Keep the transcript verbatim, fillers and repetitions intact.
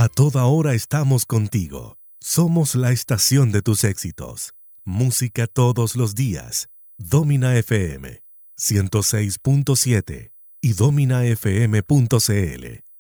A toda hora estamos contigo. Somos la estación de tus éxitos. Música todos los días. Domina F M ciento seis punto siete y domina f m punto c l.